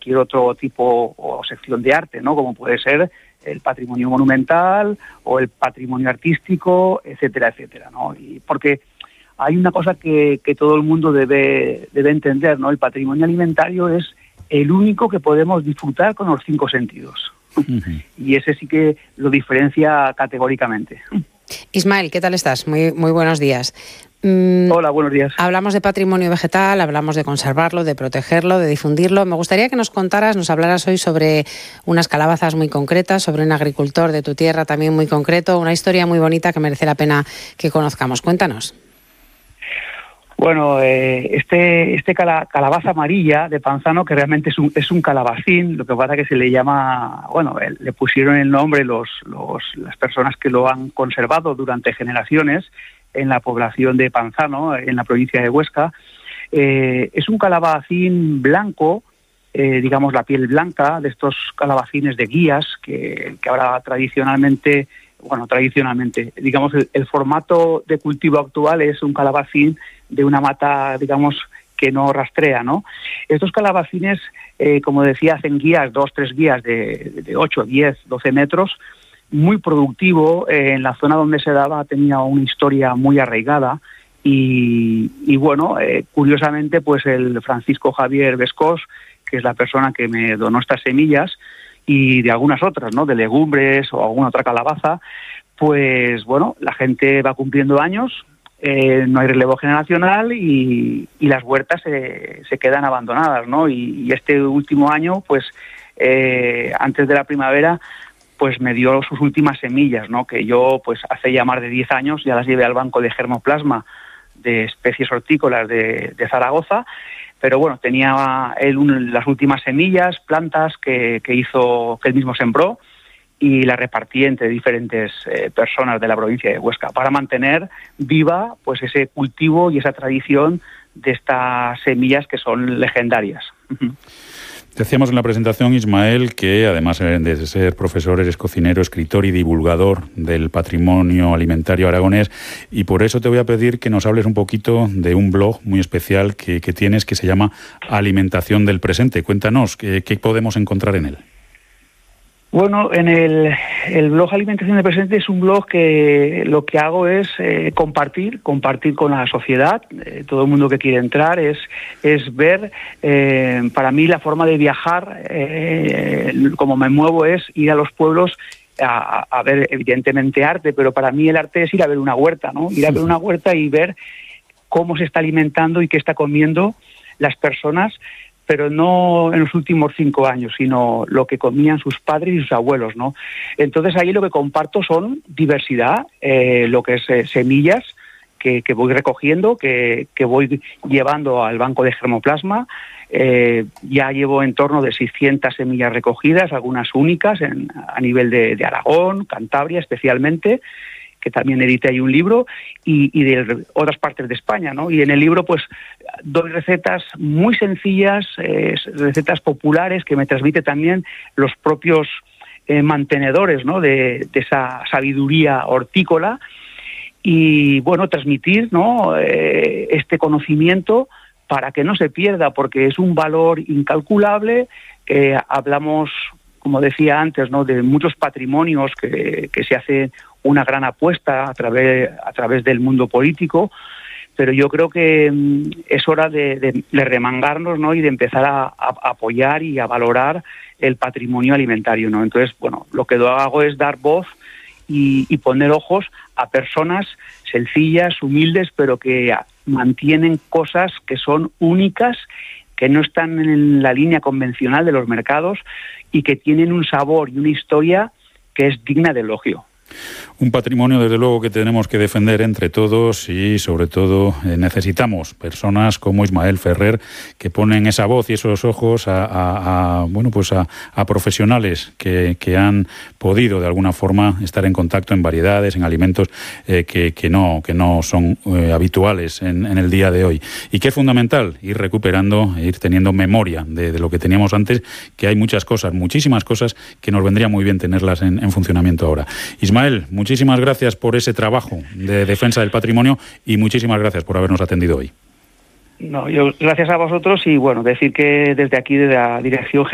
cualquier otro tipo o sección de arte, ¿no? Como puede ser el patrimonio monumental o el patrimonio artístico, etcétera, etcétera, ¿no? Y porque hay una cosa que todo el mundo debe entender, ¿no? El patrimonio alimentario es el único que podemos disfrutar con los 5 sentidos. Uh-huh. Y ese sí que lo diferencia categóricamente. Ismael, ¿qué tal estás? Muy buenos días. Hola, buenos días. Hablamos de patrimonio vegetal, hablamos de conservarlo, de protegerlo, de difundirlo. Me gustaría que nos hablaras hoy sobre unas calabazas muy concretas, sobre un agricultor de tu tierra también muy concreto, una historia muy bonita que merece la pena que conozcamos. Cuéntanos. Bueno, calabaza amarilla de Panzano, que realmente es un calabacín, lo que pasa que se le llama, le pusieron el nombre las personas que lo han conservado durante generaciones en la población de Panzano, en la provincia de Huesca. Es un calabacín blanco, digamos la piel blanca, de estos calabacines de guías que ahora tradicionalmente, digamos el formato de cultivo actual es un calabacín de una mata, digamos, que no rastrea, ¿no? Estos calabacines, como decía, hacen guías, 2-3 guías de 8, 10, 12 metros, muy productivo. En la zona donde se daba tenía una historia muy arraigada y curiosamente, pues el Francisco Javier Vescós, que es la persona que me donó estas semillas, y de algunas otras, ¿no? De legumbres o alguna otra calabaza, pues la gente va cumpliendo años, no hay relevo generacional y las huertas se quedan abandonadas, ¿no? Y este último año, pues antes de la primavera, pues me dio sus últimas semillas, ¿no? Que yo, pues hace ya más de 10 años ya las llevé al banco de germoplasma de especies hortícolas de Zaragoza, pero tenía él las últimas semillas, plantas que él mismo sembró y las repartí entre diferentes personas de la provincia de Huesca para mantener viva pues ese cultivo y esa tradición de estas semillas que son legendarias. Decíamos en la presentación, Ismael, que además de ser profesor, eres cocinero, escritor y divulgador del patrimonio alimentario aragonés, y por eso te voy a pedir que nos hables un poquito de un blog muy especial que tienes, que se llama Alimentación del Presente. Cuéntanos, ¿qué podemos encontrar en él? Bueno, en el blog Alimentación del Presente es un blog que lo que hago es compartir con la sociedad. Todo el mundo que quiere entrar es ver, para mí la forma de viajar, como me muevo, es ir a los pueblos a ver evidentemente arte, pero para mí el arte es ir a ver una huerta, ¿no? Ir a ver una huerta y ver cómo se está alimentando y qué está comiendo las personas, pero no en los últimos 5 años, sino lo que comían sus padres y sus abuelos, ¿no? Entonces ahí lo que comparto son diversidad, lo que es semillas que voy recogiendo, que voy llevando al banco de germoplasma. Ya llevo en torno de 600 semillas recogidas, algunas únicas a nivel de Aragón, Cantabria especialmente, que también edité ahí un libro, y de otras partes de España, ¿no? Y en el libro pues doy recetas muy sencillas, recetas populares que me transmite también los propios mantenedores, ¿no? de esa sabiduría hortícola, y transmitir, ¿no? Este conocimiento para que no se pierda, porque es un valor incalculable. Hablamos, como decía antes, ¿no? De muchos patrimonios que se hace una gran apuesta a través del mundo político, pero yo creo que es hora de remangarnos, ¿no? Y de empezar a apoyar y a valorar el patrimonio alimentario, ¿no? Entonces, lo que hago es dar voz y poner ojos a personas sencillas, humildes, pero que mantienen cosas que son únicas, que no están en la línea convencional de los mercados y que tienen un sabor y una historia que es digna de elogio. Un patrimonio, desde luego, que tenemos que defender entre todos, y sobre todo necesitamos personas como Ismael Ferrer que ponen esa voz y esos ojos a profesionales que han podido de alguna forma estar en contacto en variedades, en alimentos que no son habituales en el día de hoy, y que es fundamental ir recuperando, ir teniendo memoria de lo que teníamos antes, que hay muchas cosas, muchísimas cosas que nos vendría muy bien tenerlas en funcionamiento ahora. Ismael, muchísimas gracias por ese trabajo de defensa del patrimonio y muchísimas gracias por habernos atendido hoy. No, gracias a vosotros, y decir que desde aquí, de la Dirección